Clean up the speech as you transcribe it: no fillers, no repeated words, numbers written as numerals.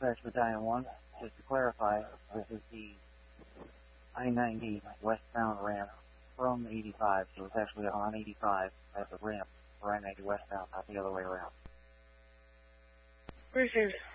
Dispatch Battalion 1, just to clarify, this is the I-90 westbound ramp from 85, so it's actually on 85 at the ramp for I-90 westbound, not the other way around. Received.